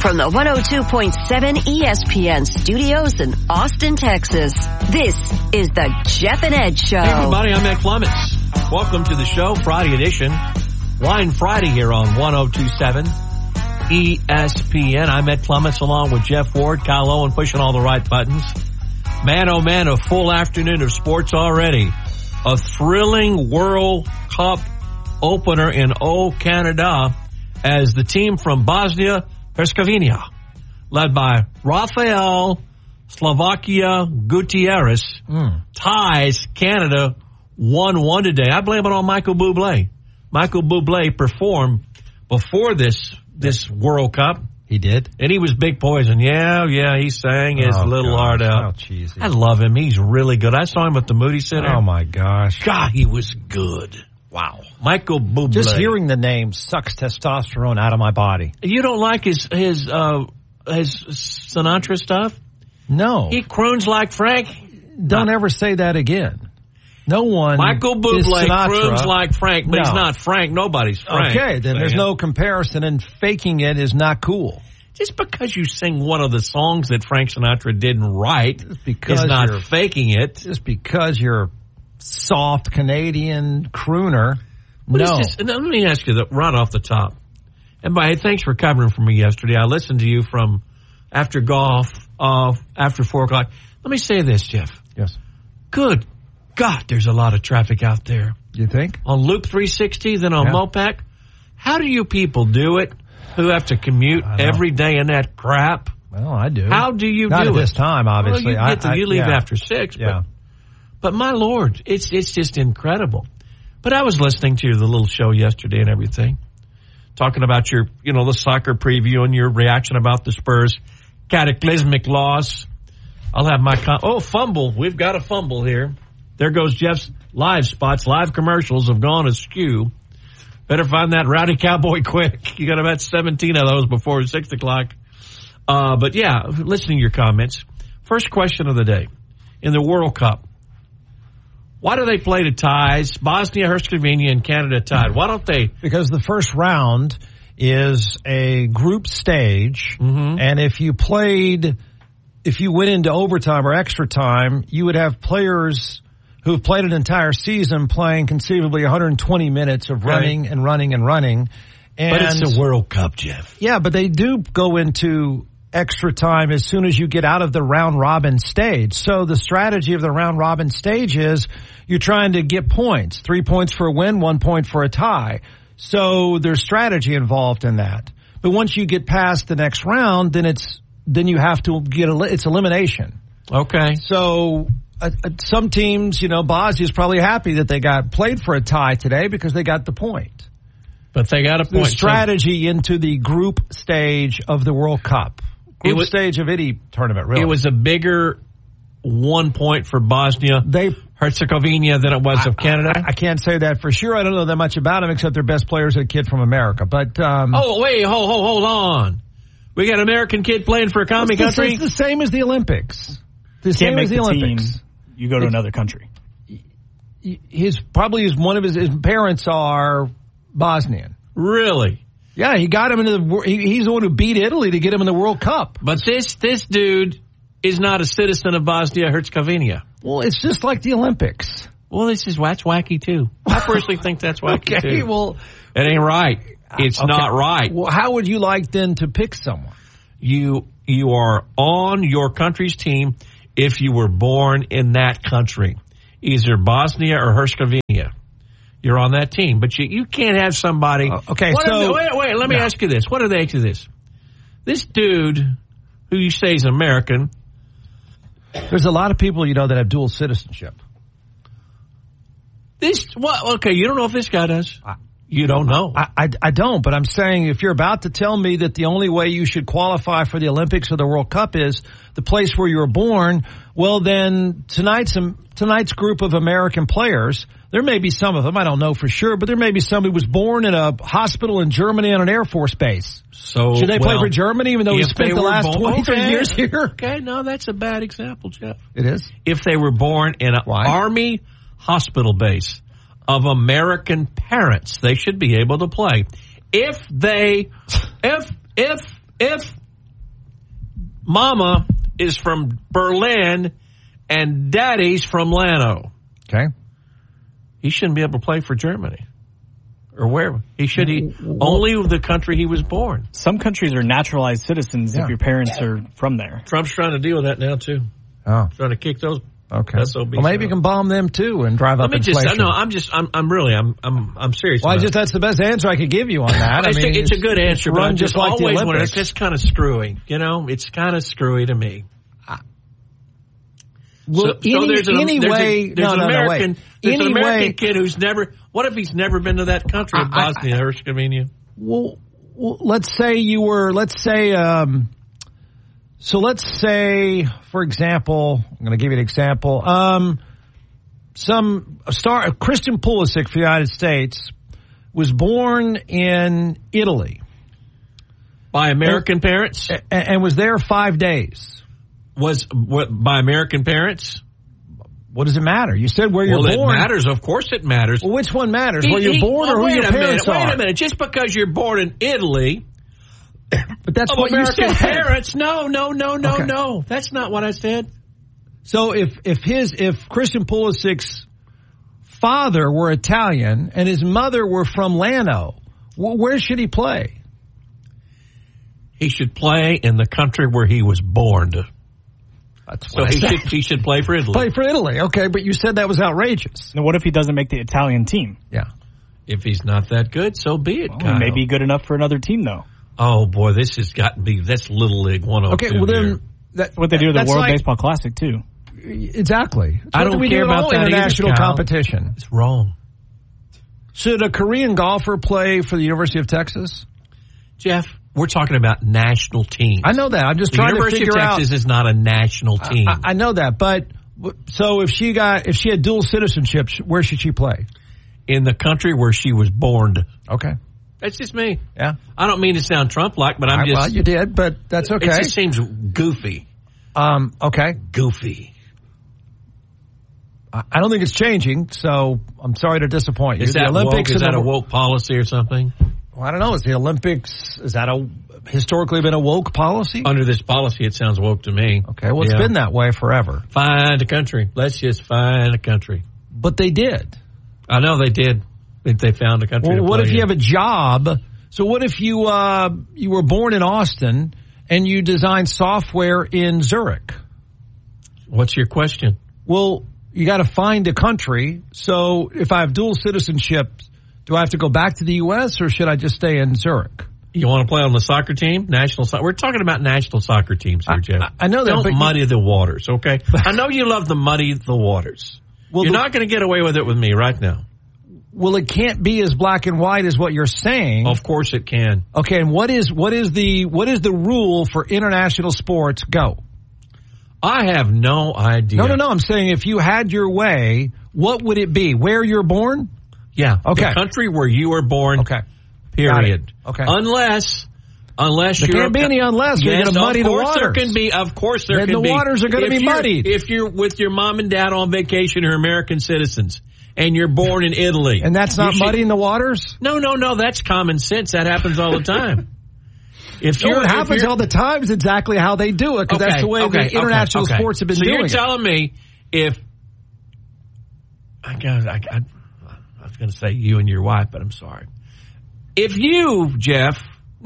From the 102.7 ESPN studios in Austin, Texas, this is the Jeff and Ed Show. Hey everybody, I'm Ed Clements. Welcome to the show, Friday edition. Wine Friday here on 102.7 ESPN. I'm Ed Clements along with Jeff Ward, Kyle Owen pushing all the right buttons. Man, oh man, a full afternoon of sports already. A thrilling World Cup opener in Canada as the team from Bosnia-Herzegovina, led by Rafael Slovakia Gutierrez, ties Canada 1-1 today. I blame it on Michael Bublé. Michael Bublé performed before this World Cup. He did? And he was big poison. Yeah, he sang his little heart out. How cheesy. I love him. He's really good. I saw him at the Moody Center. Oh, my gosh. God, he was good. Wow. Michael Bublé. Just hearing the name sucks testosterone out of my body. You don't like his Sinatra stuff? No. He croons like Frank. Don't ever say that again. No one. Michael Bublé croons like Frank, but he's not Frank. Nobody's Frank. Okay, then there's no comparison, and faking it is not cool. Just because you sing one of the songs that Frank Sinatra didn't write is not faking it. Just because you're soft Canadian crooner. Let me ask you right off the top. And hey, thanks for covering for me yesterday. I listened to you from after golf, after 4 o'clock. Let me say this, Jeff. Yes. Good God, there's a lot of traffic out there. You think? On Loop 360, then on Mopac. How do you people do it who have to commute every day in that crap? Well, I do. How do you Not do at it? this time, obviously. Well, you leave after 6. Yeah. But my Lord, it's just incredible. But I was listening to the little show yesterday and everything, talking about your, the soccer preview and your reaction about the Spurs' cataclysmic loss. I'll have my fumble. We've got a fumble here. There goes Jeff's live spots. Live commercials have gone askew. Better find that rowdy cowboy quick. You got about 17 of those before 6 o'clock. But yeah, listening to your comments. First question of the day. In the World Cup, why do they play to ties? Bosnia-Herzegovina and Canada tied. Why don't they? Because the first round is a group stage, and if you went into overtime or extra time, you would have players who have played an entire season playing conceivably 120 minutes of running and running and running. But it's a World Cup, Jeff. Yeah, but they do go into extra time as soon as you get out of the round-robin stage. So the strategy of the round-robin stage is you're trying to get points. 3 points for a win, 1 point for a tie. So there's strategy involved in that. But once you get past the next round, then you have to it's elimination. Okay. So some teams, Bosnia's probably happy that they got played for a tie today because they got the point. But they got a point. The strategy into the group stage of the World Cup. Group stage of any tournament, really. It was a bigger 1 point for Bosnia-Herzegovina than it was of Canada? I can't say that for sure. I don't know that much about them except their best player is a kid from America. But hold on. We got an American kid playing for a commie country? It's the same as the Olympics. The same as the Olympics. You go to another country. His parents are Bosnian. Really? Yeah, he got him into he's the one who beat Italy to get him in the World Cup. But this dude is not a citizen of Bosnia-Herzegovina. Well, it's just like the Olympics. Well, that's wacky too. I personally think that's wacky too. Okay, well, it ain't right. It's not right. Well, how would you like then to pick someone? You are on your country's team if you were born in that country, either Bosnia or Herzegovina. You're on that team, but you can't have somebody. Wait. Let me ask you this. What are they to this? This dude, who you say is American. There's a lot of people that have dual citizenship. You don't know if this guy does. You don't know. I don't, but I'm saying if you're about to tell me that the only way you should qualify for the Olympics or the World Cup is the place where you were born, well then tonight's group of American players, there may be some of them, I don't know for sure, but there may be some who was born in a hospital in Germany on an Air Force base. So should they play for Germany even though he spent the last 23 years here? Okay, no, that's a bad example, Jeff. It is? If they were born in an Army hospital base of American parents, they should be able to play. If Mama is from Berlin and Daddy's from Llano. Okay. He shouldn't be able to play for Germany. Or where? Only the country he was born. Some countries are naturalized citizens if your parents are from there. Trump's trying to deal with that now, too. Oh. Trying to kick those. Okay. SOBs well, maybe you can bomb them, too, and drive up inflation. I'm serious. That's the best answer I could give you on that. It's a good answer, but I'm just like always wondering, it's just kind of screwy. It's kind of screwy to me. Well, there's an American kid who's never. What if he's never been to that country of Bosnia Herzegovina? Well, let's say, for example, I'm going to give you an example. Christian Pulisic for the United States was born in Italy by American parents and was there 5 days. Was by American parents? What does it matter? You said where you're born. Well, it matters. Of course it matters. Well, which one matters? Where you're born or who your parents are? Wait a minute. Just because you're born in Italy, but that's what American you said. Parents. No. That's not what I said. So if Christian Pulisic's father were Italian and his mother were from Llano, where should he play? He should play in the country where he was born. So he should play for Italy. Play for Italy, okay, but you said that was outrageous. Now, what if he doesn't make the Italian team? Yeah. If he's not that good, so be it. He may be good enough for another team, though. Oh, boy, this has got to be, that's Little League 102. Okay, well then, that's what they do at the World Baseball Classic, too. Exactly. I don't care about that international competition. It's wrong. Should a Korean golfer play for the University of Texas? Jeff, we're talking about national teams. I know that. I'm just trying to figure out. The University of Texas is not a national team. I know that, but so if she had dual citizenship, where should she play? In the country where she was born. Okay. That's just me. Yeah. I don't mean to sound Trump-like, but I'm just. Well, you did, but that's okay. It just seems goofy. Okay. Goofy. I don't think it's changing, so I'm sorry to disappoint you. Is that woke? Is that a woke policy or something? Well, I don't know. Is the Olympics, is that historically been a woke policy? Under this policy, it sounds woke to me. Okay, well, it's been that way forever. Find a country. Let's just find a country. But they did. I know they did. They found a country. Well, what if you have a job? So what if you were born in Austin and you designed software in Zurich? What's your question? Well, you got to find a country. So if I have dual citizenship, do I have to go back to the U.S. or should I just stay in Zurich? You want to play on the soccer team? We're talking about national soccer teams here, Jeff. I know that. Don't muddy the waters, okay? I know you love to muddy the waters. Well, you're not going to get away with it with me right now. Well, it can't be as black and white as what you're saying. Of course it can. Okay, and what is the rule for international sports? Go. I have no idea. No. I'm saying if you had your way, what would it be? Where you're born? Yeah. Okay. The country where you were born. Okay. Period. Okay. Unless there can't be any unless. You're going to muddy the waters. Of course there can be. Then the waters are going to be muddied. If you're with your mom and dad on vacation who are American citizens and you're born in Italy. And that's not muddying the waters? No. That's common sense. That happens all the time. It happens all the time is exactly how they do it because that's the way the international sports have been doing it. So you're telling me if I was going to say you and your wife, but I'm sorry. If you, Jeff,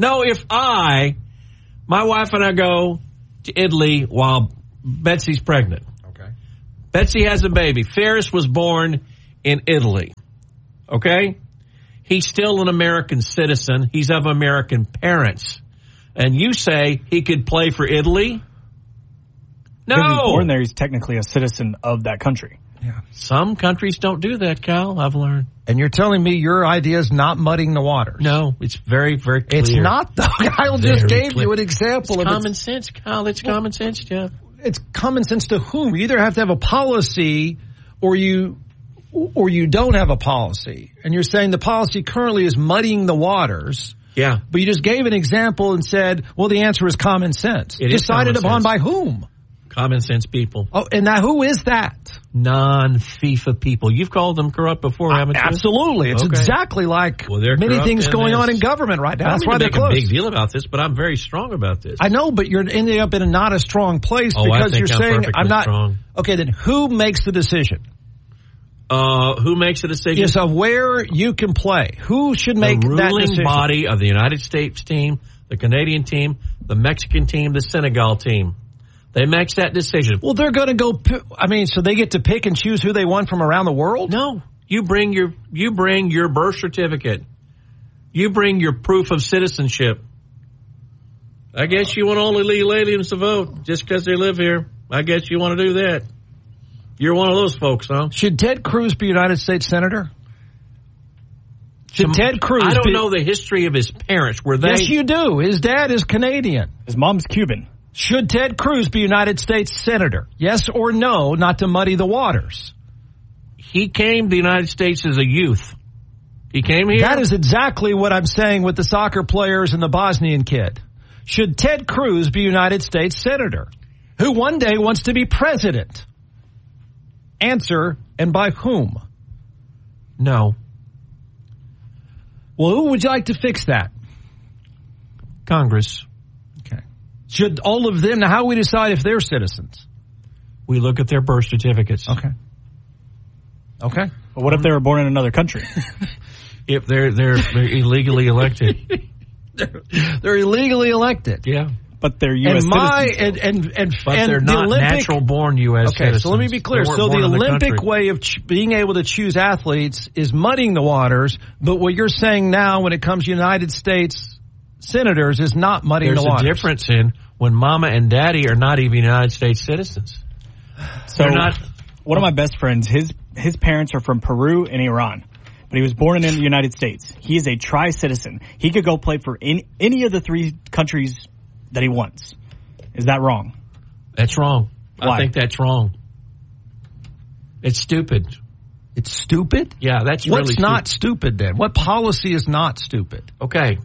my wife and I go to Italy while Betsy's pregnant. Okay. Betsy has a baby. Ferris was born in Italy. Okay? He's still an American citizen. He's of American parents. And you say he could play for Italy? No. Because he's born there, he's technically a citizen of that country. Yeah. Some countries don't do that, Cal, I've learned. And you're telling me your idea is not muddying the waters? No, it's very, very clear. It's not, though. Kyle just gave you an example. It's common sense, Kyle. It's common sense, Jeff. It's common sense to whom? You either have to have a policy or you don't have a policy. And you're saying the policy currently is muddying the waters. Yeah. But you just gave an example and said, well, the answer is common sense. It is decided common upon sense. By whom? Common sense people. Oh, and now who is that? Non-FIFA people. You've called them corrupt before, haven't you? Absolutely. It's exactly like many things going on in government right now. That's why they're close. I don't make a big deal about this, but I'm very strong about this. I know, but you're ending up in not a strong place because you're saying I'm not strong. Okay, then who makes the decision? Who makes the decision? Yes, of where you can play. Who should make that decision? The ruling body of the United States team, the Canadian team, the Mexican team, the Senegal team. They make that decision. Well, they're going to go. So they get to pick and choose who they want from around the world? No, you bring your birth certificate. You bring your proof of citizenship. I guess you want all illegal aliens to vote just because they live here. I guess you want to do that. You're one of those folks, huh? Should Ted Cruz be United States Senator? Should Ted Cruz? I don't know the history of his parents. Were they? Yes, you do. His dad is Canadian. His mom's Cuban. Should Ted Cruz be United States Senator? Yes or no, not to muddy the waters. He came to the United States as a youth. He came here. That is exactly what I'm saying with the soccer players and the Bosnian kid. Should Ted Cruz be United States Senator, who one day wants to be president? Answer, and by whom? No. Well, who would you like to fix that? Congress. Okay. Should all of them, now how do we decide if they're citizens? We look at their birth certificates. Okay. Okay. But what if they were born in another country? If they're illegally elected. They're illegally elected. Yeah. But they're U.S. citizens. But they're not natural-born U.S. citizens. So let me be clear. So the Olympic way of being able to choose athletes is muddying the waters, but what you're saying now when it comes to United States senators is not muddying the waters. There's a difference in when mama and daddy are not even United States citizens. So they're not. One of my best friends, his parents are from Peru and Iran, but he was born in the United States. He is a tri-citizen. He could go play for any of the three countries that he wants. Is that wrong? That's wrong. Why? I think that's wrong. It's stupid. It's stupid? Yeah, that's What's really stupid. not stupid then? What policy is not stupid? Okay.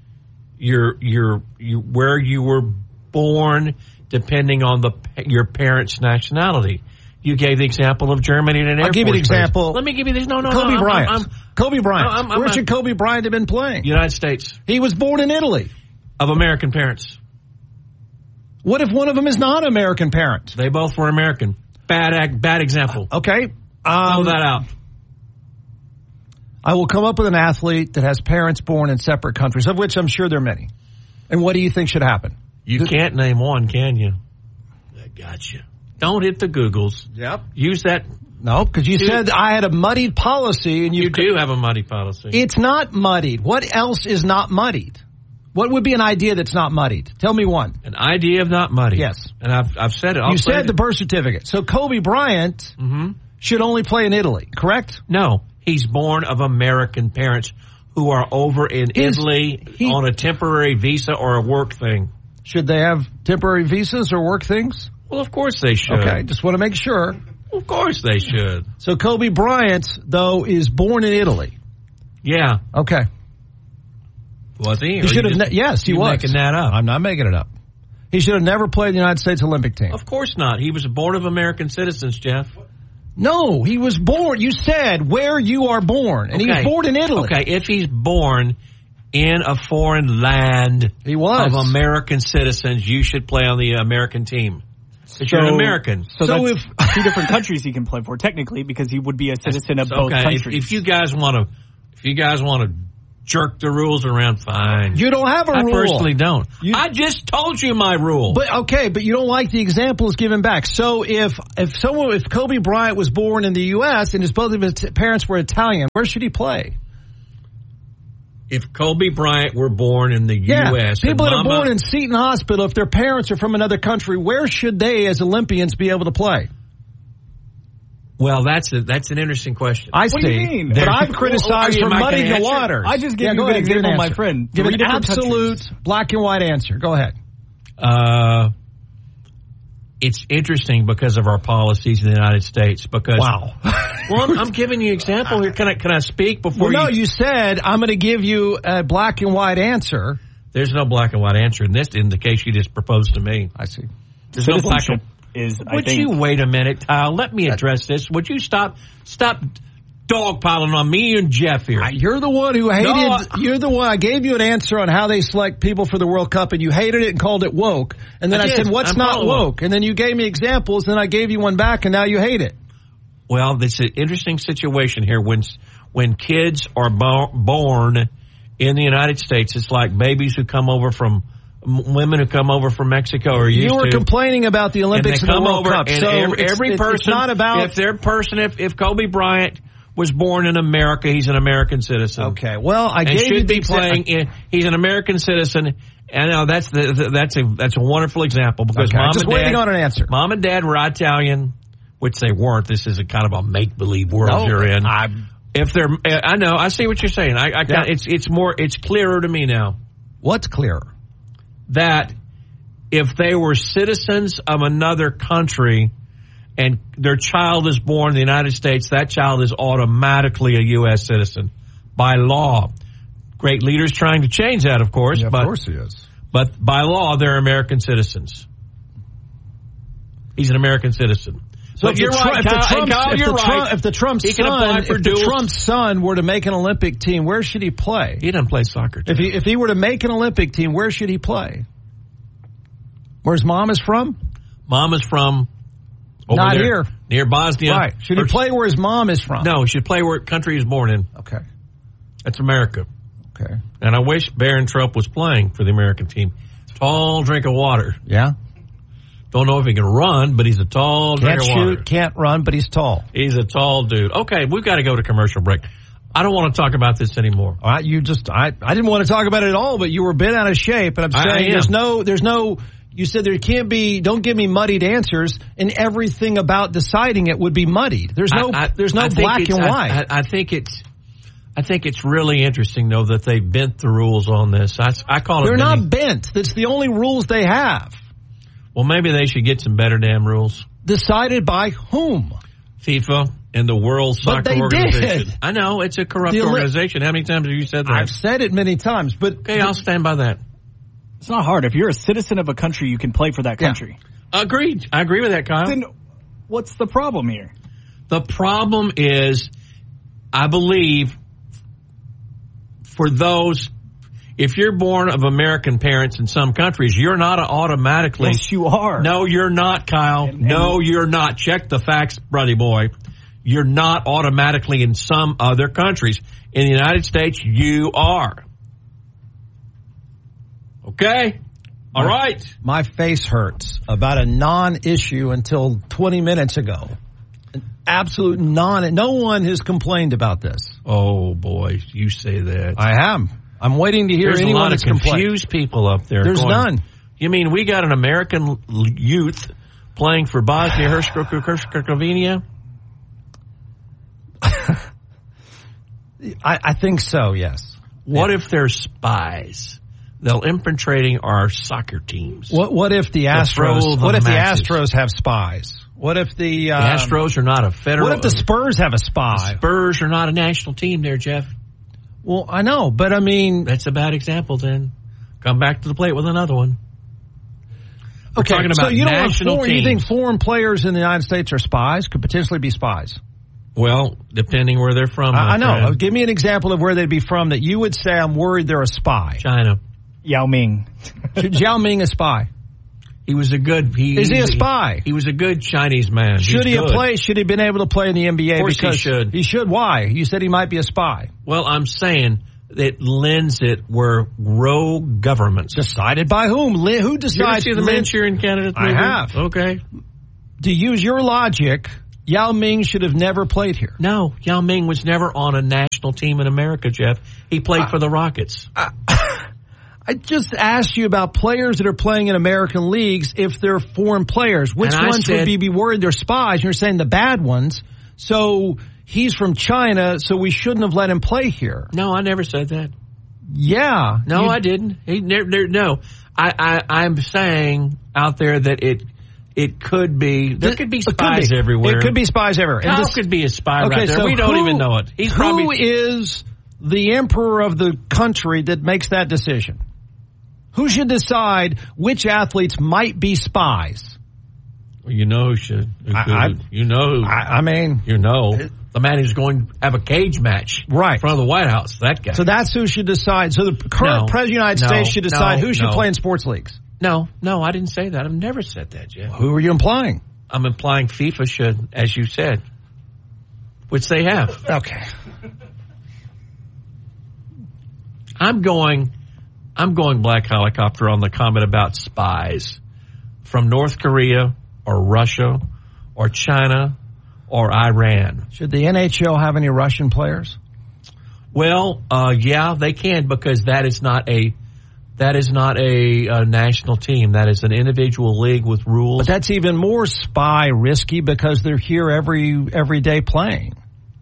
You're where you were born depending on your parents' nationality. You gave the example of Germany and an Air Force I'll give you an example. Base. Let me give you this. No. Kobe Bryant. Kobe Bryant. Where should Kobe Bryant have been playing? United States. He was born in Italy. Of American parents. What if one of them is not an American parent? They both were American. Bad example. Okay. Throw that out. I will come up with an athlete that has parents born in separate countries, of which I'm sure there are many. And what do you think should happen? You can't name one, can you? I got you. Don't hit the Googles. Yep. Use that. No, because you said I had a muddied policy. And you do have a muddy policy. It's not muddied. What else is not muddied? What would be an idea that's not muddied? Tell me one. An idea of not muddied. Yes. And I've said it. You said the birth certificate. So Kobe Bryant should only play in Italy, correct? No. He's born of American parents who are over in Italy on a temporary visa or a work thing. Should they have temporary visas or work things? Well, of course they should. Okay, just want to make sure. Of course they should. So Kobe Bryant, though, is born in Italy. Yeah. Okay. Was he? He should have. Yes, he was. Making that up. I'm not making it up. He should have never played the United States Olympic team. Of course not. He was born of American citizens, Jeff. No, he was born. You said where you are born, and he was born in Italy. Okay, if he's born in a foreign land of American citizens, you should play on the American team. If you're an American. So that's two different countries he can play for, technically, because he would be a citizen of both countries. If you guys want to jerk the rules around, fine. You don't have a rule. I personally don't. I just told you my rule. But you don't like the examples given back. So if Kobe Bryant was born in the U.S. and both of his parents were Italian, where should he play? If Kobe Bryant were born in the U.S. People that are born in Seton Hospital, if their parents are from another country, where should they as Olympians be able to play? Well, that's an interesting question. I see. What do you mean? But I'm criticized for muddying the waters. I just gave you an example of my friend. Give an absolute black and white answer. Go ahead. It's interesting because of our policies in the United States. Because wow. Well, I'm giving you an example here. Can I speak before? Well, no, you said I'm going to give you a black and white answer. There's no black and white answer in the case you just proposed to me. I see. There's no black and is, Would you wait a minute, Kyle? Let me address this. Would you stop dogpiling on me and Jeff here? You're the one who hated. No, you're the one. I gave you an answer on how they select people for the World Cup, and you hated it and called it woke. And then I said, "What's not woke?" And then you gave me examples, and I gave you one back, and now you hate it. Well, this is an interesting situation here. When kids are born in the United States, it's like babies who come over from women who come over from Mexico are used to. You were complaining about the Olympics and the World Cup. And so every person, it's not about if Kobe Bryant was born in America, he's an American citizen. Okay. Well, I gave should you be playing. He's an American citizen. And now that's a wonderful example because I'm just waiting on an answer. Mom and Dad were Italian, which they weren't. This is a kind of a make believe world you're in. If they're, I know, I see what you're saying. It's clearer to me now. What's clearer? That if they were citizens of another country and their child is born in the United States, that child is automatically a U.S. citizen by law. Great leaders trying to change that, of course. Yeah, of course he is. But by law, they're American citizens. He's an American citizen. So you're right, Kyle. If the Trump's son were to make an Olympic team, where should he play? He doesn't play soccer. If he were to make an Olympic team, where should he play? Where's mom is from? Mom is from over not there, here, near Bosnia. Right? Should he play where his mom is from? No, he should play where country he's born in. Okay, that's America. Okay, and I wish Barron Trump was playing for the American team. Tall drink of water. Yeah. Don't know if he can run, but he's a tall drink of water. Can't shoot, can't run, but he's tall. He's a tall dude. Okay, we've got to go to commercial break. I don't want to talk about this anymore. I didn't want to talk about it at all, but you were bent out of shape, and I'm saying there's no. You said there can't be. Don't give me muddied answers, and everything about deciding it would be muddied. There's no black and white. I think it's really interesting though that they bent the rules on this. I call it. They're not bent. That's the only rules they have. Well, maybe they should get some better damn rules. Decided by whom? FIFA and the World Soccer Organization. Did. I know, it's a corrupt organization. How many times have you said that? I've said it many times, but... Okay, I'll stand by that. It's not hard. If you're a citizen of a country, you can play for that country. Yeah. Agreed. I agree with that, Kyle. Then what's the problem here? The problem is, I believe, for those... If you're born of American parents in some countries, you're not automatically... Yes, you are. No, you're not, Kyle. No, you're not. Check the facts, buddy boy. You're not automatically in some other countries. In the United States, you are. Okay? All right. My face hurts about a non-issue until 20 minutes ago. An absolute no one has complained about this. Oh, boy. You say that. I am. I'm waiting to hear anyone that's confused confused people up there. There's none. You mean we got an American youth playing for Bosnia-Herzegovina? I think so, yes. What if they're spies? They're infiltrating our soccer teams. What if the Astros? What if the Astros have spies? What if the Astros are not a federal? What if the Spurs have a spy? The Spurs are not a national team, there, Jeff. Well, I know, but I mean... That's a bad example, then. Come back to the plate with another one. We're talking about so you national teams. You think foreign players in the United States are spies? Could potentially be spies? Well, depending where they're from. I know. Give me an example of where they'd be from that you would say, I'm worried they're a spy. China. Yao Ming. Yao Ming a spy? He was a good... Is he a spy? He was a good Chinese man. Should he have played? Should he have been able to play in the NBA? Of course he should. He should. Why? You said he might be a spy. Well, I'm saying it lends it where rogue governments. Decided by whom? Who decides? You ever see the Manchurian Candidate movie? I have. Okay. To use your logic, Yao Ming should have never played here. No, Yao Ming was never on a national team in America, Jeff. He played for the Rockets. I just asked you about players that are playing in American leagues if they're foreign players. Which ones would be worried they're spies? You're saying the bad ones. So he's from China, so we shouldn't have let him play here. No, I never said that. Yeah. No, I didn't. No. I'm saying out there that it could be. There could be spies everywhere. It could be spies everywhere. Kyle could be a spy right there. So we don't even know it. Who is the emperor of the country that makes that decision? Who should decide which athletes might be spies? You know who should. You know who. I mean, the man who's going to have a cage match right in front of the White House. That guy. So that's who should decide. So the current president of the United States should decide who should play in sports leagues. No, I didn't say that. I've never said that, Jeff. Who are you implying? I'm implying FIFA should, as you said, which they have. Okay. I'm going black helicopter on the comment about spies from North Korea or Russia or China or Iran. Should the NHL have any Russian players? Well, yeah, they can, because that is not a national team. That is an individual league with rules. But that's even more spy risky because they're here every day playing.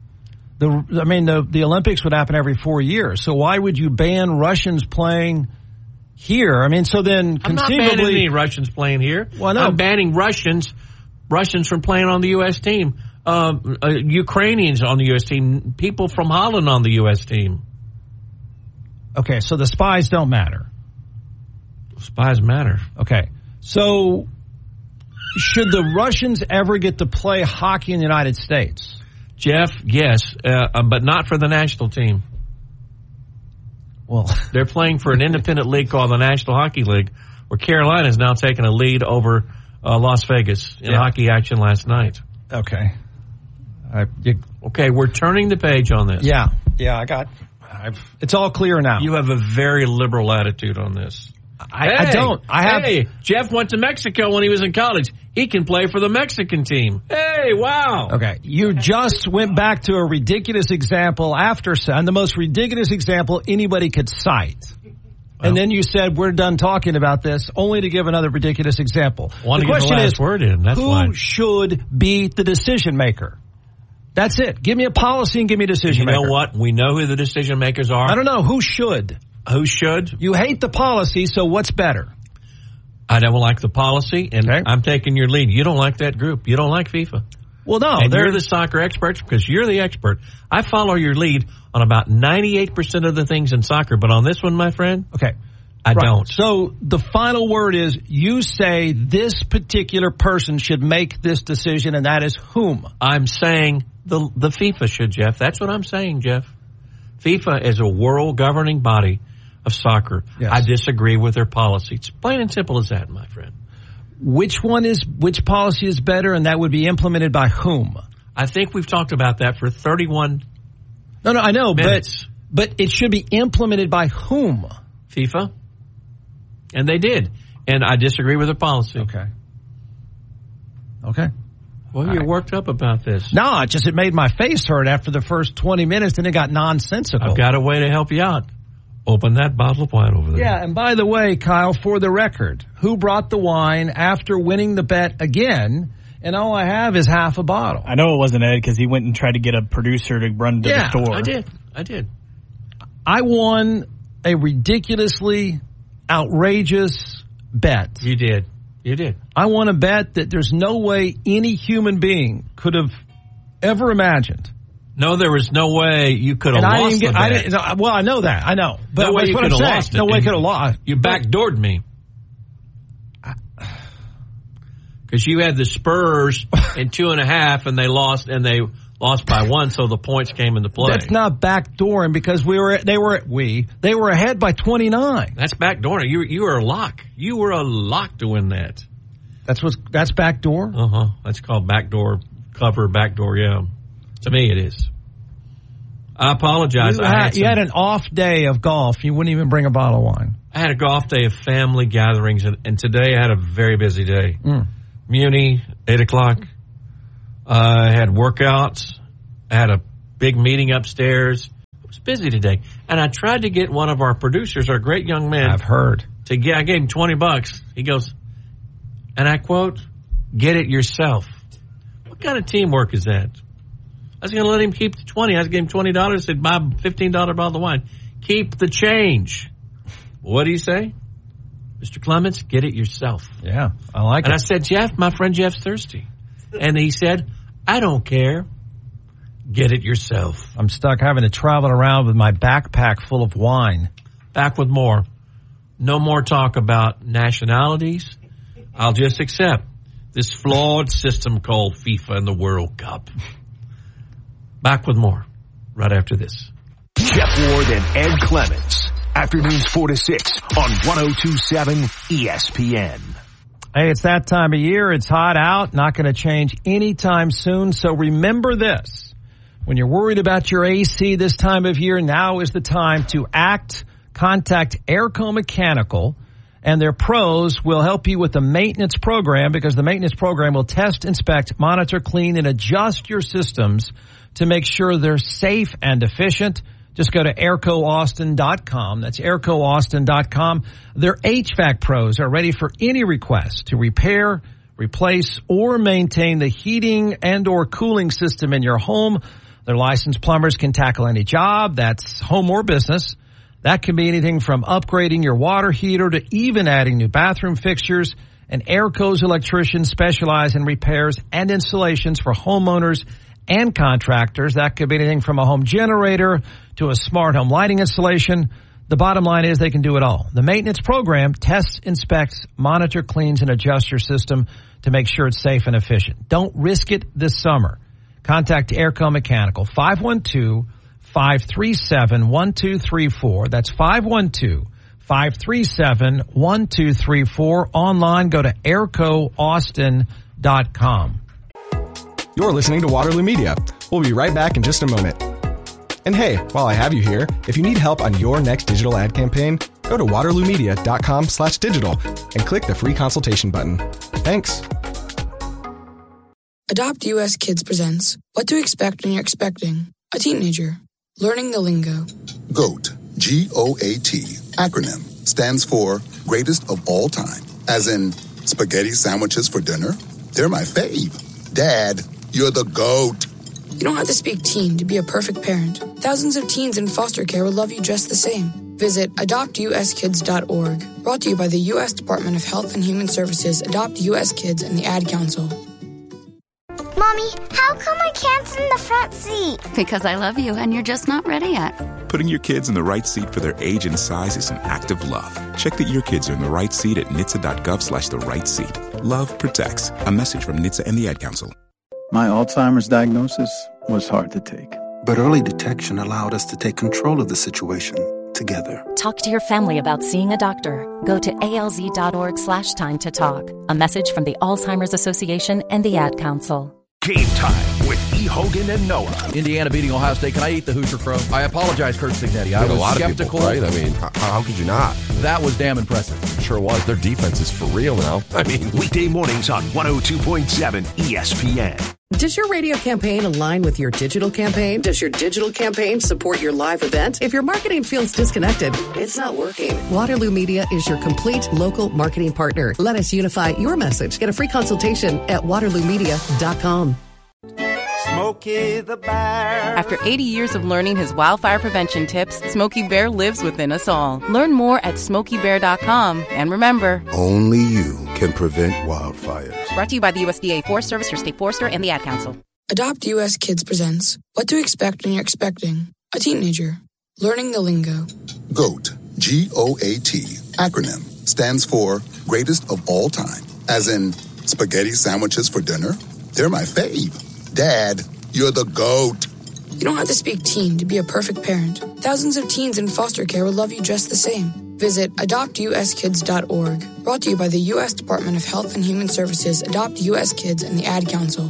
The Olympics would happen every 4 years. So why would you ban Russians playing here? I mean, so then conceivably, I'm not banning any Russians playing here. Well, no. I'm banning Russians from playing on the U.S. team. Ukrainians on the U.S. team. People from Holland on the U.S. team. Okay, so the spies don't matter. Spies matter. Okay. So should the Russians ever get to play hockey in the United States? Jeff, yes, but not for the national team. Well, they're playing for an independent league called the National Hockey League, where Carolina is now taking a lead over Las Vegas in hockey action last night. Okay. Okay, we're turning the page on this. Yeah, it's all clear now. You have a very liberal attitude on this. I don't. Hey, Jeff went to Mexico when he was in college. He can play for the Mexican team. Hey, wow. Okay, you just went back to a ridiculous example and the most ridiculous example anybody could cite. And then you said, we're done talking about this, only to give another ridiculous example. The question is, who should be the decision maker? That's it. Give me a policy and give me a decision maker. You know what? We know who the decision makers are. I don't know. Who should? Who should? You hate the policy, so what's better? I don't like the policy, and I'm taking your lead. You don't like that group. You don't like FIFA. Well, no. And you're the soccer experts because you're the expert. I follow your lead on about 98% of the things in soccer, but on this one, my friend, I don't. So the final word is you say this particular person should make this decision, and that is whom? I'm saying the FIFA should, Jeff. That's what I'm saying, Jeff. FIFA is a world governing body of soccer. Yes. I disagree with their policy. It's plain and simple as that, my friend. Which policy is better, and that would be implemented by whom? I think we've talked about that for 31 No, I know, minutes. but it should be implemented by whom? FIFA. And they did. And I disagree with their policy. Okay. Well, you're worked up about this. No, it made my face hurt after the first 20 minutes, then it got nonsensical. I've got a way to help you out. Open that bottle of wine over there. Yeah, and by the way, Kyle, for the record, who brought the wine after winning the bet again? And all I have is half a bottle. I know it wasn't Ed because he went and tried to get a producer to run to the store. I did. I won a ridiculously outrageous bet. You did. I won a bet that there's no way any human being could have ever imagined. No, there was no way you could have lost the bet. Well, I know that. I know. But no way you could have lost it. No way could have lost. You backdoored me. Because you had the Spurs in 2.5 and they lost by 1, so the points came into play. That's not backdooring because they were ahead by 29. That's backdooring. You were a lock. You were a lock to win that. That's backdoor? That's called backdoor cover, backdoor, yeah. To me it is. I apologize. You had an off day of golf. You wouldn't even bring a bottle of wine. I had a golf day of family gatherings, and today I had a very busy day. Muni, 8 o'clock. I had workouts. I had a big meeting upstairs. It was busy today. And I tried to get one of our producers, our great young man. I've heard. I gave him $20. He goes, and I quote, "Get it yourself." What kind of teamwork is that? I was going to let him keep the 20. I gave him $20. Said, buy a $15 bottle of wine. Keep the change. What do you say? Mr. Clements, get it yourself. Yeah, I like it. And I said, Jeff, my friend Jeff's thirsty. And he said, I don't care. Get it yourself. I'm stuck having to travel around with my backpack full of wine. Back with more. No more talk about nationalities. I'll just accept This flawed system called FIFA and the World Cup. Back with more right after this. Jeff Ward and Ed Clements. Afternoons 4 to 6 on 102.7 ESPN. Hey, it's that time of year. It's hot out. Not going to change anytime soon. So remember this. When you're worried about your AC this time of year, now is the time to act. Contact Airco Mechanical, and their pros will help you with the maintenance program, because the maintenance program will test, inspect, monitor, clean, and adjust your systems to make sure they're safe and efficient. Just go to aircoaustin.com. That's aircoaustin.com. Their HVAC pros are ready for any request to repair, replace, or maintain the heating and or cooling system in your home. Their licensed plumbers can tackle any job, that's home or business. That can be anything from upgrading your water heater to even adding new bathroom fixtures. And Airco's electricians specialize in repairs and installations for homeowners and contractors. That could be anything from a home generator to a smart home lighting installation. The bottom line is they can do it all. The maintenance program tests, inspects, monitor, cleans, and adjusts your system to make sure it's safe and efficient. Don't risk it this summer. Contact Airco Mechanical, 512-537-1234. That's 512-537-1234. Online, go to aircoaustin.com. You're listening to Waterloo Media. We'll be right back in just a moment. And hey, while I have you here, if you need help on your next digital ad campaign, go to waterloomedia.com/digital and click the free consultation button. Thanks. Adopt US Kids presents What to Expect When You're Expecting a Teenager. Learning the lingo. GOAT, G-O-A-T, acronym, stands for Greatest of All Time. As in, spaghetti sandwiches for dinner? They're my fave. Dad, you're the GOAT. You don't have to speak teen to be a perfect parent. Thousands of teens in foster care will love you just the same. Visit adoptuskids.org. Brought to you by the U.S. Department of Health and Human Services, Adopt U.S. Kids, and the Ad Council. Mommy, how come I can't sit in the front seat? Because I love you and you're just not ready yet. Putting your kids in the right seat for their age and size is an act of love. Check that your kids are in the right seat at NHTSA.gov/the right seat. Love protects. A message from NHTSA and the Ad Council. My Alzheimer's diagnosis was hard to take. But early detection allowed us to take control of the situation together. Talk to your family about seeing a doctor. Go to alz.org/time to talk. A message from the Alzheimer's Association and the Ad Council. Game time with E. Hogan and Noah. Indiana beating Ohio State. Can I eat the Hoosier Crow? I apologize, Kurt Signetti. I was a lot skeptical. Of people, right? I mean, how could you not? That was damn impressive. It sure was. Their defense is for real now. I mean, weekday mornings on 102.7 ESPN. Does your radio campaign align with your digital campaign? Does your digital campaign support your live event? If your marketing feels disconnected, it's not working. Waterloo Media is your complete local marketing partner. Let us unify your message. Get a free consultation at waterloomedia.com. Smokey the Bear. After 80 years of learning his wildfire prevention tips, Smokey Bear lives within us all. Learn more at SmokeyBear.com. And remember, only you can prevent wildfires. Brought to you by the USDA Forest Service, your state forester, and the Ad Council. Adopt US Kids presents What to Expect When You're Expecting a Teenager. Learning the lingo. GOAT, G-O-A-T, acronym, stands for Greatest of All Time. As in, spaghetti sandwiches for dinner? They're my fave. Dad, you're the GOAT. You don't have to speak teen to be a perfect parent. Thousands of teens in foster care will love you just the same. Visit adoptuskids.org. Brought to you by the U.S. Department of Health and Human Services, Adopt U.S. Kids, and the Ad Council.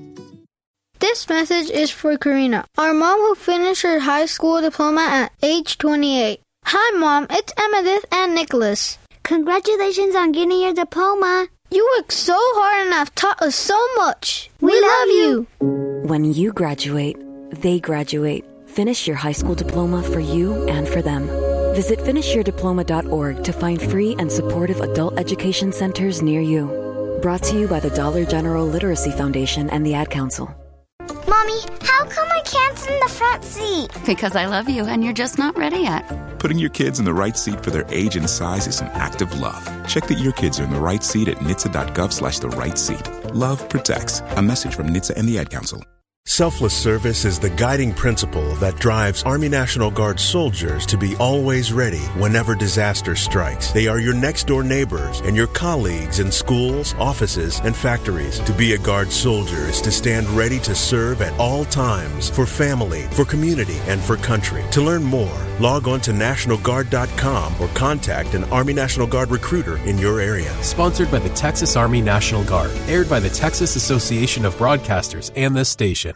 This message is for Karina, our mom who finished her high school diploma at age 28. Hi, Mom. It's Emmettith and Nicholas. Congratulations on getting your diploma. You worked so hard and have taught us so much. We love you. When you graduate, they graduate. Finish your high school diploma for you and for them. Visit finishyourdiploma.org to find free and supportive adult education centers near you. Brought to you by the Dollar General Literacy Foundation and the Ad Council. Mommy, how come I can't sit in the front seat? Because I love you and you're just not ready yet. Putting your kids in the right seat for their age and size is an act of love. Check that your kids are in the right seat at NHTSA.gov/the right seat. Love protects. A message from NHTSA and the Ad Council. Selfless service is the guiding principle that drives Army National Guard soldiers to be always ready whenever disaster strikes. They are your next-door neighbors and your colleagues in schools, offices, and factories. To be a Guard soldier is to stand ready to serve at all times for family, for community, and for country. To learn more, log on to NationalGuard.com or contact an Army National Guard recruiter in your area. Sponsored by the Texas Army National Guard. Aired by the Texas Association of Broadcasters and this station.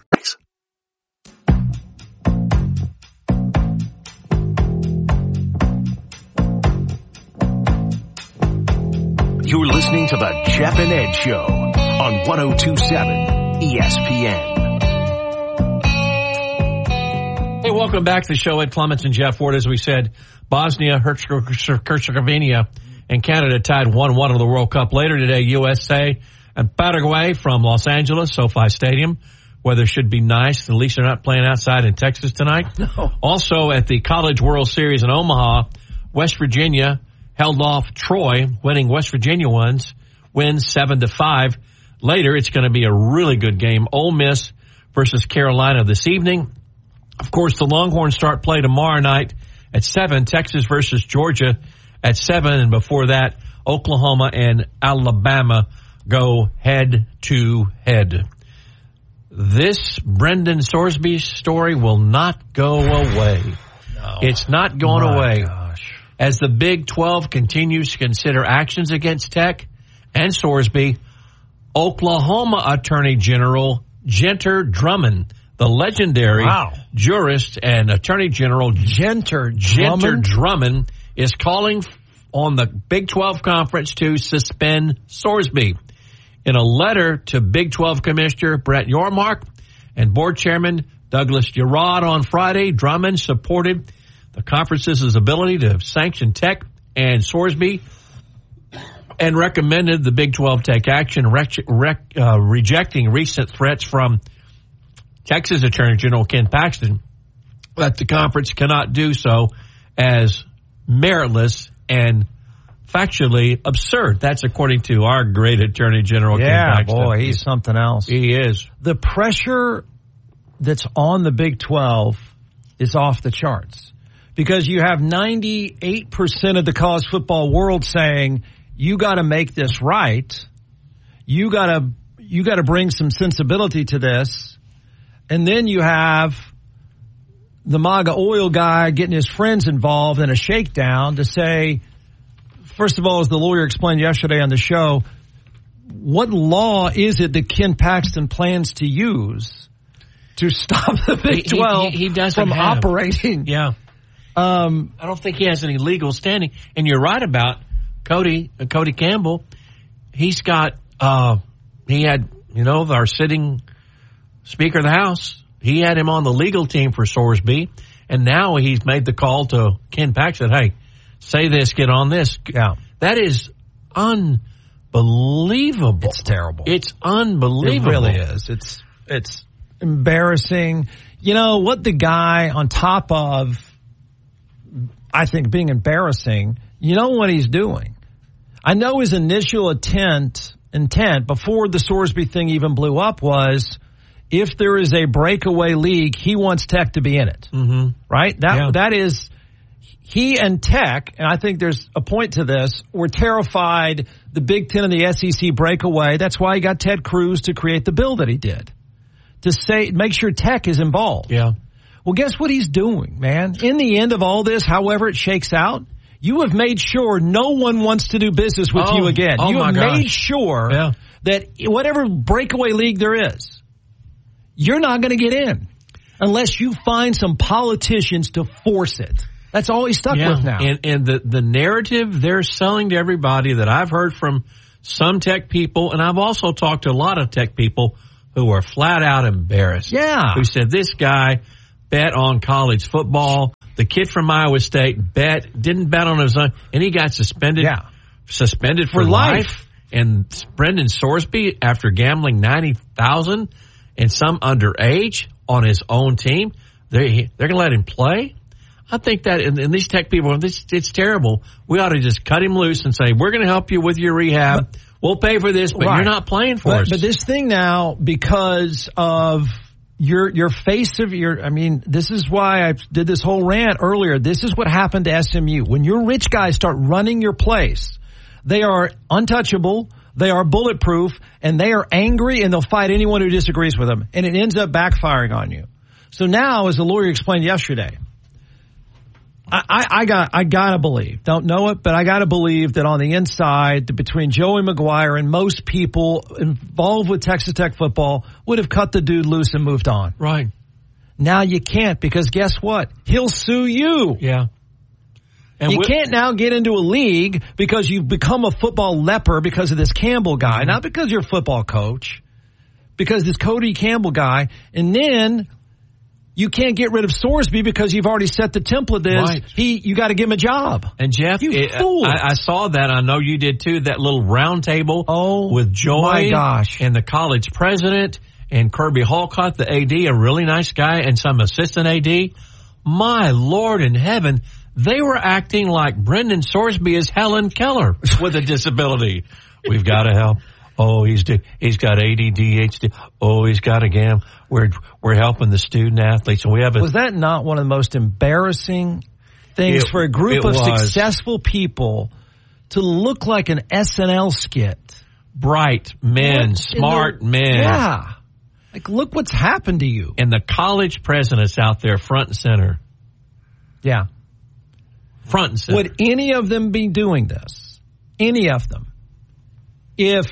You're listening to the Jeff and Ed Show on 102.7 ESPN. Hey, welcome back to the show. Ed Clements and Jeff Ward. As we said, Bosnia, Herzegovina, and Canada tied 1-1 in the World Cup. Later today, USA and Paraguay from Los Angeles, SoFi Stadium. Weather should be nice. At least they're not playing outside in Texas tonight. No. Also at the College World Series in Omaha, West Virginia held off Troy, winning West Virginia wins 7-5. Later, it's going to be a really good game. Ole Miss versus Carolina this evening. Of course, the Longhorns start play tomorrow night at 7. Texas versus Georgia at 7. And before that, Oklahoma and Alabama go head to head. This Brendan Sorsby story will not go away. No. It's not going away. Gosh. As the Big 12 continues to consider actions against Tech and Sorsby, Oklahoma Attorney General Genter Drummond, the legendary jurist and Attorney General Genter Drummond, is calling on the Big 12 Conference to suspend Sorsby. In a letter to Big 12 Commissioner Brett Yormark and Board Chairman Douglas Gerard on Friday, Drummond supported the conference's ability to sanction Tech and Sorsby and recommended the Big 12 take action, rejecting recent threats from Texas Attorney General Ken Paxton that the conference cannot do so as meritless and factually absurd. That's according to our great Attorney General Ken Paxton. Yeah, boy, he's something else. He is. The pressure that's on the Big 12 is off the charts. Because you have 98% of the college football world saying, you got to make this right. You got to bring some sensibility to this. And then you have the MAGA oil guy getting his friends involved in a shakedown to say, first of all, as the lawyer explained yesterday on the show, what law is it that Ken Paxton plans to use to stop the Big 12 he from operating? Yeah. I don't think he has any legal standing. And you're right about Cody Campbell. He's got, he had, our sitting Speaker of the House. He had him on the legal team for Sorsby. And now he's made the call to Ken Paxton. Hey, say this, get on this. Yeah. That is unbelievable. It's terrible. It's unbelievable. It really is. It's embarrassing. You know what, the guy on top of, I think, being embarrassing, you know what he's doing. I know his initial intent before the Sorsby thing even blew up was, if there is a breakaway league, he wants Tech to be in it. Mm-hmm. Right? That is, he and Tech, and I think there's a point to this, were terrified the Big Ten and the SEC breakaway. That's why he got Ted Cruz to create the bill that he did, to make sure Tech is involved. Yeah. Well, guess what he's doing, man? In the end of all this, however it shakes out, you have made sure no one wants to do business with you again. You have made sure that whatever breakaway league there is, you're not going to get in unless you find some politicians to force it. That's all he's stuck with now. And the narrative they're selling to everybody that I've heard from some Tech people, and I've also talked to a lot of Tech people who are flat out embarrassed. Yeah. Who said this guy bet on college football. The kid from Iowa State didn't bet on his own, and he got suspended. Yeah. Suspended for life. And Brendan Sorsby, after gambling $90,000 and some underage on his own team, they're going to let him play. I think that, and these Tech people, it's terrible. We ought to just cut him loose and say, we're going to help you with your rehab. We'll pay for this, but you're not playing for us. But this thing now, because of your face of your, I mean, this is why I did this whole rant earlier. This is what happened to SMU. When your rich guys start running your place, they are untouchable, they are bulletproof, and they are angry, and they'll fight anyone who disagrees with them. And it ends up backfiring on you. So now, as the lawyer explained yesterday, I gotta believe, don't know it, but I gotta believe that on the inside, between Joey McGuire and most people involved with Texas Tech football would have cut the dude loose and moved on. Right. Now you can't, because guess what? He'll sue you. Yeah. And you can't now get into a league because you've become a football leper because of this Campbell guy, not because you're a football coach, because this Cody Campbell guy, and then you can't get rid of Sorsby because you've already set the template. Right. You got to give him a job. And Jeff, I saw that. I know you did too. That little round table with Joy, my gosh, and the college president and Kirby Hallcott, the AD, a really nice guy, and some assistant AD. My Lord in heaven, they were acting like Brendan Sorsby is Helen Keller with a disability. We've got to help. Oh, he's got ADHD. Oh, he's got a GAM. We're helping the student athletes, and we have. Was that not one of the most embarrassing things for a group of successful people to look like an SNL skit? Bright men, smart men. Yeah, like look what's happened to you. And the college presidents out there, front and center. Yeah, front and center. Would any of them be doing this? Any of them? If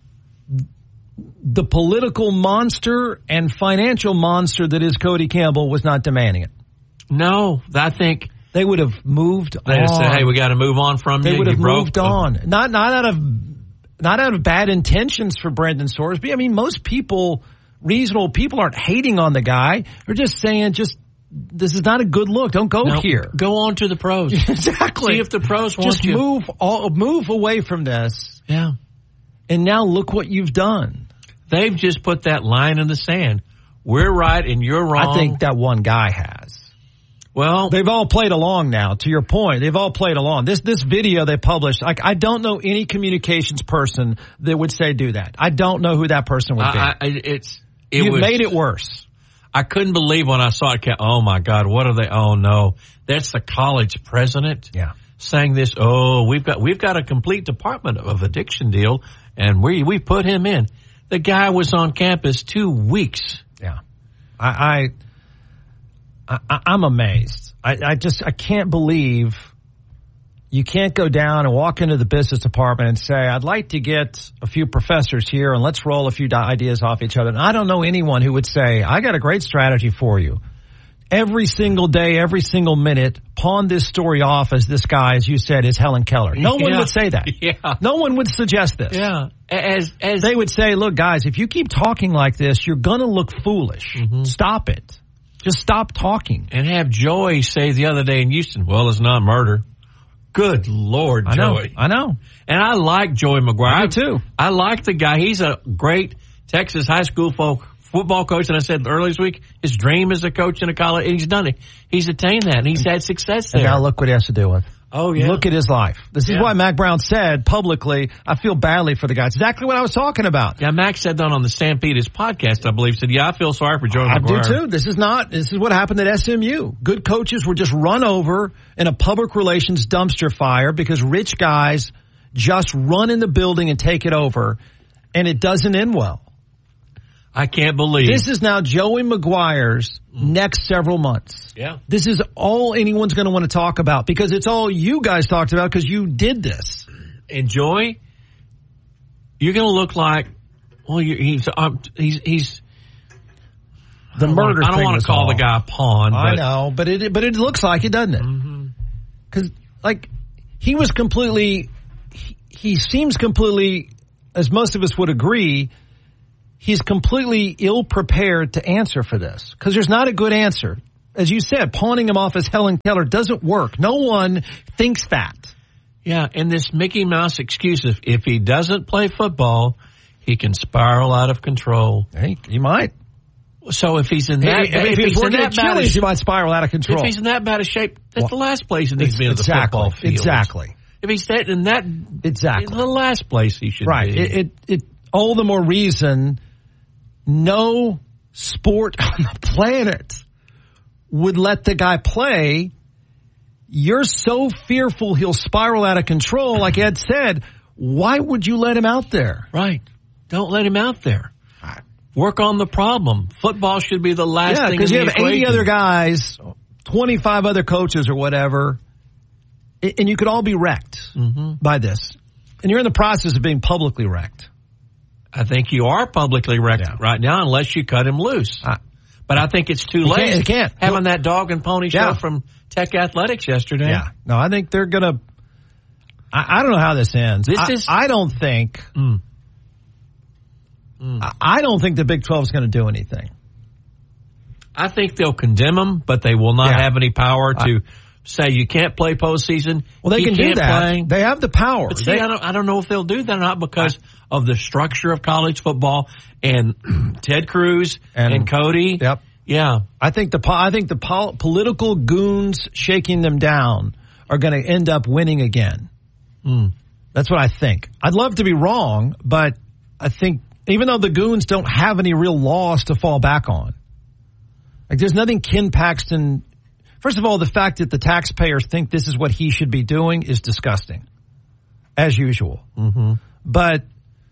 the political monster and financial monster that is Cody Campbell was not demanding it. No, I think they would have moved on. They'd say, hey, we got to move on from you. They would have moved on. Not out of bad intentions for Brendan Sorsby. I mean, most people, reasonable people, aren't hating on the guy. They're just saying, this is not a good look. Don't go here. Go on to the pros. Exactly. See if the pros want you. Just move away from this. Yeah. And now look what you've done. They've just put that line in the sand. We're right and you're wrong. I think that one guy has. Well, they've all played along now. To your point, they've all played along. This video they published, I don't know any communications person that would say do that. I don't know who that person would be. You've made it worse. I couldn't believe when I saw it. Oh my God, what are they? Oh no, that's the college president. Yeah. Saying this. Oh, we've got a complete Department of Addiction deal, and we put him in. The guy was on campus 2 weeks. Yeah. I'm amazed. I can't believe you can't go down and walk into the business department and say, I'd like to get a few professors here and let's roll a few ideas off each other. And I don't know anyone who would say, I got a great strategy for you. Every single day, every single minute, pawn this story off as this guy, as you said, is Helen Keller. No one would say that. Yeah. No one would suggest this. Yeah. As they would say, look, guys, if you keep talking like this, you're going to look foolish. Mm-hmm. Stop it. Just stop talking. And have Joey say the other day in Houston, well, it's not murder. Good Lord, Joey. I know. And I like Joey McGuire. I do too. I like the guy. He's a great Texas high school football coach, and I said earlier this week, his dream is a coach in a college, and he's done it. He's attained that, and he's had success there. And now look what he has to deal with. Oh, yeah. Look at his life. This is why Mac Brown said publicly, I feel badly for the guy. It's exactly what I was talking about. Yeah, Mac said that on the Stampeders podcast, I believe. Said, yeah, I feel sorry for Joey McGuire. I do too. This is what happened at SMU. Good coaches were just run over in a public relations dumpster fire because rich guys just run in the building and take it over, and it doesn't end well. I can't believe. This is now Joey McGuire's next several months. Yeah. This is all anyone's going to want to talk about because it's all you guys talked about because you did this. And Joey, you're going to look like, well, he's the murder. I don't want to call the guy a pawn. I know, but it looks like it, doesn't it? Because he was completely, he seems completely, as most of us would agree, he's completely ill-prepared to answer for this because there's not a good answer. As you said, pawning him off as Helen Keller doesn't work. No one thinks that. Yeah, and this Mickey Mouse excuse, if he doesn't play football, he can spiral out of control. Hey, he might. So if he's in that, if he's working at Chili's, he might spiral out of control. If he's in that bad of shape, that's the last place he needs to be in the football field. Exactly. If he's in that, the last place he should be. Right. It all the more reason. No sport on the planet would let the guy play. You're so fearful he'll spiral out of control. Like Ed said, why would you let him out there? Right. Don't let him out there. Work on the problem. Football should be the last thing. Because you have 80 other guys, 25 other coaches or whatever, and you could all be wrecked by this. And you're in the process of being publicly wrecked. I think you are publicly wrecked right now unless you cut him loose. But I think it's too late. You can't. Having that dog and pony show from Tech Athletics yesterday. Yeah. No, I think they're going to – I don't know how this ends. I don't think I don't think the Big 12 is going to do anything. I think they'll condemn him, but they will not have any power to say you can't play postseason. Well, they can do that. They have the power. But see, I don't know if they'll do that or not because of the structure of college football and Ted Cruz and Cody. Yep. Yeah. I think the political goons shaking them down are going to end up winning again. That's what I think. I'd love to be wrong, but I think even though the goons don't have any real laws to fall back on, like there's nothing Ken Paxton. First of all, the fact that the taxpayers think this is what he should be doing is disgusting, as usual. But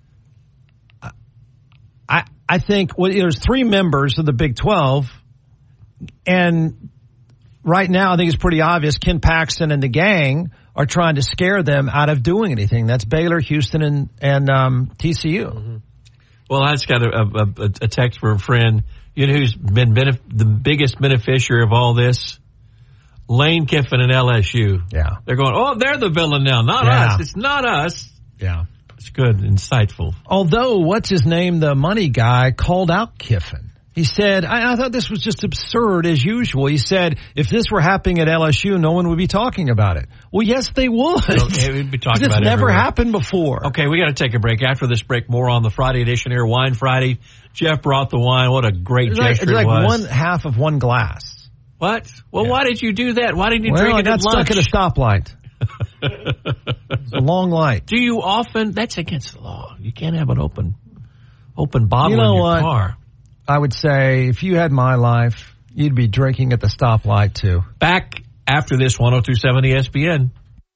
I think there's 3 members of the Big 12, and right now I think it's pretty obvious Ken Paxton and the gang are trying to scare them out of doing anything. That's Baylor, Houston, and TCU. Well, I just got a text from a friend. You know who's been the biggest beneficiary of all this? Lane Kiffin and LSU. Yeah. They're going, oh, they're the villain now. Not us. It's not us. Yeah. It's good. Insightful. Although, what's his name? The money guy called out Kiffin. He said, I thought this was just absurd as usual. He said, if this were happening at LSU, no one would be talking about it. Well, yes, they would. Okay, we'd be talking about it. It's never happened before. Okay, we got to take a break. After this break, more on the Friday edition here, Wine Friday. Jeff brought the wine. What a great gesture it was. It's like one half of one glass. What? Well, why did you do that? Why didn't you drink it at lunch? I got stuck at a stoplight. It's a long light. Do you often? That's against the law. You can't have an open bottle in your car. I would say if you had my life, you'd be drinking at the stoplight too. Back after this 102.7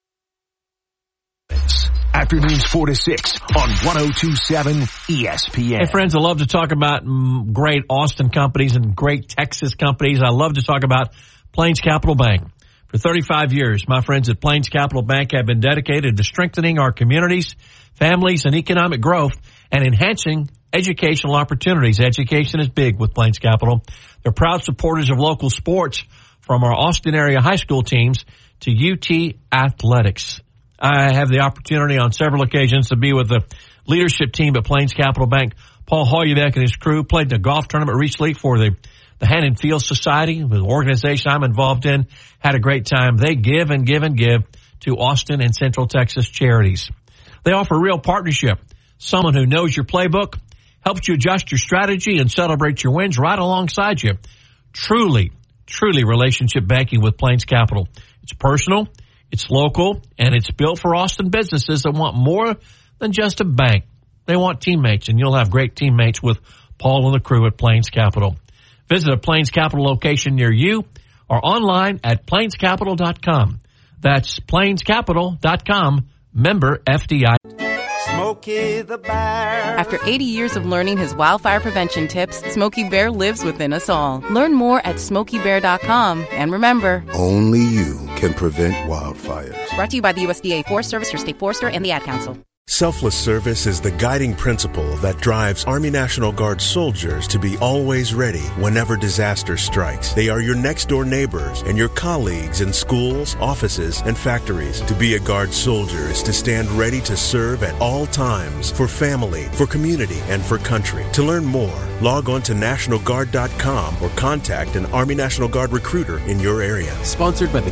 ESPN. Afternoons 4 to 6 on 102.7 ESPN. Hey friends, I love to talk about great Austin companies and great Texas companies. I love to talk about Plains Capital Bank. For 35 years, my friends at Plains Capital Bank have been dedicated to strengthening our communities, families, and economic growth and enhancing educational opportunities. Education is big with Plains Capital. They're proud supporters of local sports, from our Austin area high school teams to UT Athletics. I have the opportunity on several occasions to be with the leadership team at Plains Capital Bank. Paul Hoyevek and his crew played in a golf tournament recently for the Hand and Field Society, the organization I'm involved in. Had a great time. They give and give and give to Austin and Central Texas charities. They offer real partnership. Someone who knows your playbook, helps you adjust your strategy and celebrate your wins right alongside you. Truly relationship banking with Plains Capital. It's personal, it's local, and it's built for Austin businesses that want more than just a bank. They want teammates, and you'll have great teammates with Paul and the crew at Plains Capital. Visit a Plains Capital location near you or online at plainscapital.com. That's plainscapital.com, member FDI. Smokey the Bear. After 80 years of learning his wildfire prevention tips, Smokey Bear lives within us all. Learn more at smokeybear.com. And remember, only you can prevent wildfires. Brought to you by the USDA Forest Service, your state forester, and the Ad Council. Selfless service is the guiding principle that drives Army National Guard soldiers to be always ready whenever disaster strikes. They are your next-door neighbors and your colleagues in schools, offices, and factories. To be a Guard soldier is to stand ready to serve at all times for family, for community, and for country. To learn more, log on to NationalGuard.com or contact an Army National Guard recruiter in your area. Sponsored by the